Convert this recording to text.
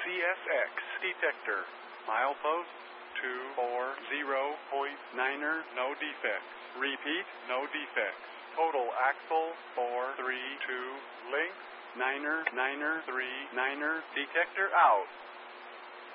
CSX detector. Milepost 240.9er, no defects. Repeat, no defects. Total axle 432, length 9er 39er, detector out.